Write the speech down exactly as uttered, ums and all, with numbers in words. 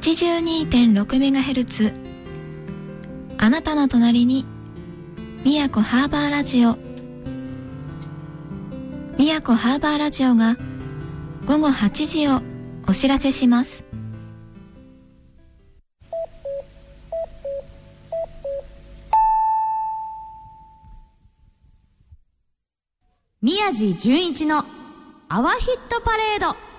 ちじゅうにてんろくメガヘルツ、 あなたの隣に宮古ハーバーラジオ。宮古ハーバーラジオがごごはちじをお知らせします。 宮地純一のアワヒットパレード。